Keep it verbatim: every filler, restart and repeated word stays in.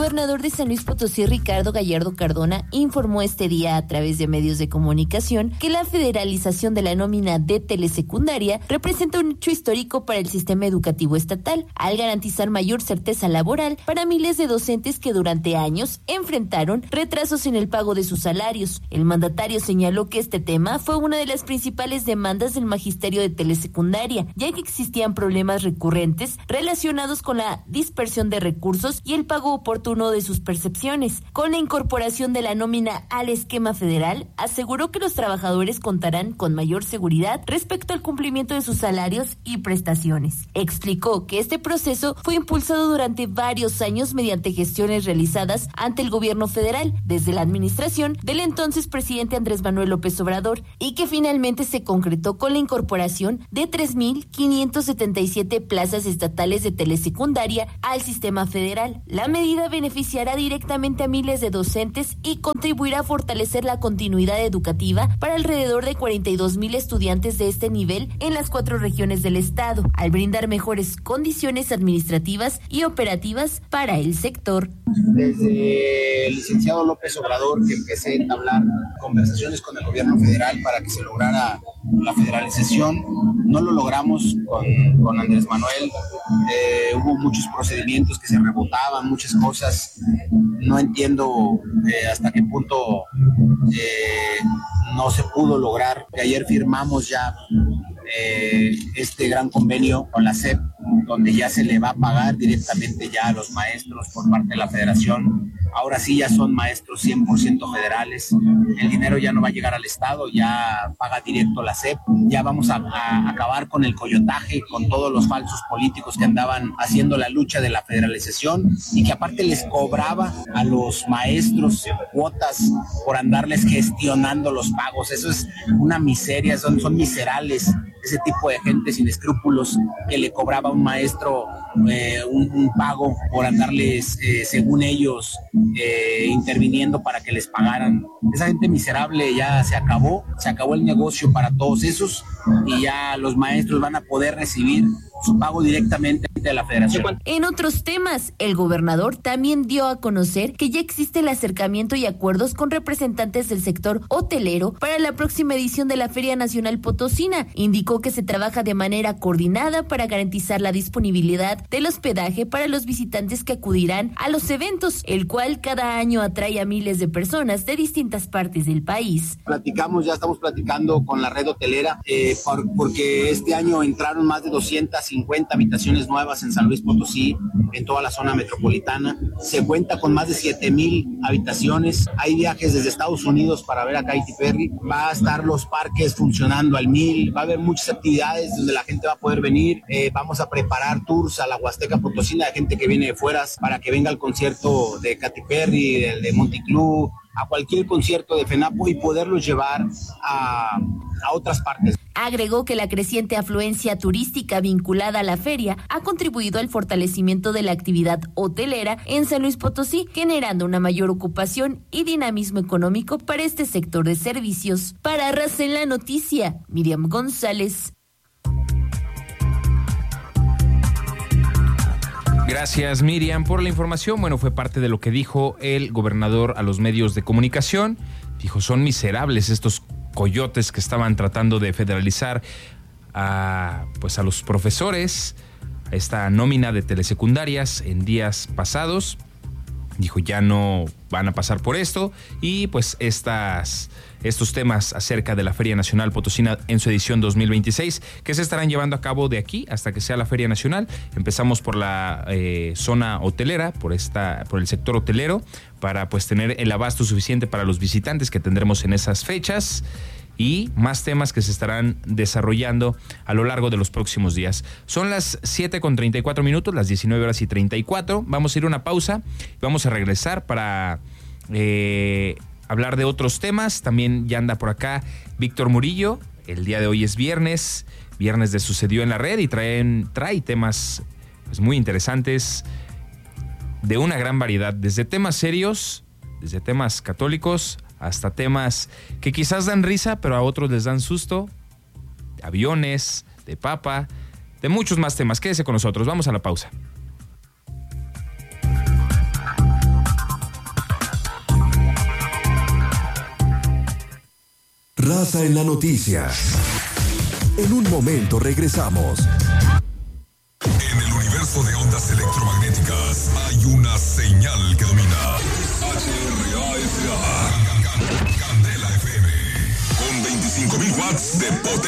gobernador de San Luis Potosí, Ricardo Gallardo Cardona, informó este día a través de medios de comunicación que la federalización de la nómina de telesecundaria representa un hecho histórico para el sistema educativo estatal, al garantizar mayor certeza laboral para miles de docentes que durante años enfrentaron retrasos en el pago de sus salarios. El mandatario señaló que este tema fue una de las principales demandas del magisterio de telesecundaria, ya que existían problemas recurrentes relacionados con la dispersión de recursos y el pago oportuno de sus percepciones. Con la incorporación de la nómina al esquema federal, aseguró que los trabajadores contarán con mayor seguridad respecto al cumplimiento de sus salarios y prestaciones. Explicó que este proceso fue impulsado durante varios años mediante gestiones realizadas ante el gobierno federal desde la administración del entonces presidente Andrés Manuel López Obrador y que finalmente se concretó con la incorporación de tres mil quinientas setenta y siete plazas estatales de telesecundaria al sistema federal. La medida beneficiará directamente a miles de docentes y contribuirá a fortalecer la continuidad educativa para alrededor de cuarenta y dos mil estudiantes de este nivel en las cuatro regiones del estado, al brindar mejores condiciones administrativas y operativas para el sector. Desde el licenciado López Obrador que empecé a entablar conversaciones con el gobierno federal para que se lograra la federalización, no lo logramos con, con Andrés Manuel. Eh, hubo muchos procedimientos que se rebotaban, muchas cosas. No entiendo eh, hasta qué punto eh, no se pudo lograr. Ayer firmamos ya eh, este gran convenio con la S E P, donde ya se le va a pagar directamente ya a los maestros por parte de la federación. Ahora sí ya son maestros cien por ciento federales. El dinero ya no va a llegar al Estado, ya paga directo la S E P. Ya vamos a, a acabar con el coyotaje, con todos los falsos políticos que andaban haciendo la lucha de la federalización y que aparte les cobraba a los maestros cuotas por andarles gestionando los pagos. Eso es una miseria, son, son miserables ese tipo de gente sin escrúpulos que le cobraba a un maestro eh, un, un pago por andarles, eh, según ellos, eh, interviniendo para que les pagaran. Esa gente miserable ya se acabó, se acabó el negocio para todos esos y ya los maestros van a poder recibir su pago directamente de la federación. En otros temas, el gobernador también dio a conocer que ya existe el acercamiento y acuerdos con representantes del sector hotelero para la próxima edición de la Feria Nacional Potosina. Indicó que se trabaja de manera coordinada para garantizar la disponibilidad del hospedaje para los visitantes que acudirán a los eventos, el cual cada año atrae a miles de personas de distintas partes del país. Platicamos, ya estamos platicando con la red hotelera, eh, por, porque este año entraron más de doscientas cincuenta habitaciones nuevas en San Luis Potosí, en toda la zona metropolitana. Se cuenta con más de siete mil habitaciones. Hay viajes desde Estados Unidos para ver a Katy Perry. Va a estar los parques funcionando al mil. Va a haber muchas actividades donde la gente va a poder venir. Eh, vamos a preparar tours a la Huasteca Potosina de gente que viene de fuera para que venga al concierto de Katy Perry, del de Monticlub, a cualquier concierto de FENAPO y poderlos llevar a, a otras partes. Agregó que la creciente afluencia turística vinculada a la feria ha contribuido al fortalecimiento de la actividad hotelera en San Luis Potosí, generando una mayor ocupación y dinamismo económico para este sector de servicios. Para Raza en la Noticia, Miriam González. Gracias, Miriam, por la información. Bueno, fue parte de lo que dijo el gobernador a los medios de comunicación. Dijo, son miserables estos coyotes que estaban tratando de federalizar a, pues a los profesores, a esta nómina de telesecundarias en días pasados. Dijo, ya no van a pasar por esto y pues estas, estos temas acerca de la Feria Nacional Potosina en su edición dos mil veintiséis que se estarán llevando a cabo de aquí hasta que sea la Feria Nacional. Empezamos por la eh, zona hotelera, por esta, por el sector hotelero, para pues tener el abasto suficiente para los visitantes que tendremos en esas fechas y más temas que se estarán desarrollando a lo largo de los próximos días. Son las siete con treinta y cuatro minutos, las diecinueve horas y treinta y cuatro. Vamos a ir a una pausa y vamos a regresar para eh, hablar de otros temas. También ya anda por acá Víctor Murillo. El día de hoy es viernes, viernes de Sucedió en la Red y traen, trae temas pues, muy interesantes de una gran variedad, desde temas serios, desde temas católicos, hasta temas que quizás dan risa, pero a otros les dan susto, de aviones, de papa, de muchos más temas. Quédese con nosotros, vamos a la pausa. Raza en la noticia. En un momento regresamos. En el universo de ondas electromagnéticas hay una señal que domina. H R A S A. Candela F M. Con veinticinco mil watts de potencia.